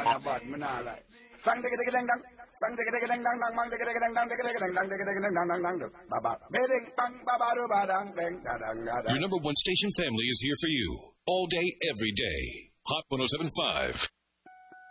a bad, me nah like. Sang digga digga dang dang. Sang digga digga dang dang dang mang digga digga dang dang digga digga dang dang digga digga dang dang dang dang. Baba. Beding bang baba do ba dang dang dang dang. Your number one station family is here for you. All day, every day. Hot 107.5.